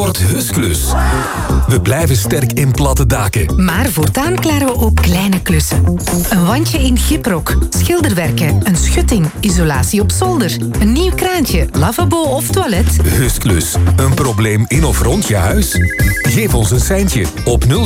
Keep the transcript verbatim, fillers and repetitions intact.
Husklus. We blijven sterk in platte daken. Maar voortaan klaren we ook kleine klussen. Een wandje in gyprok, schilderwerken, een schutting, isolatie op zolder, een nieuw kraantje, lavabo of toilet. Husklus. Een probleem in of rond je huis? Geef ons een seintje op nul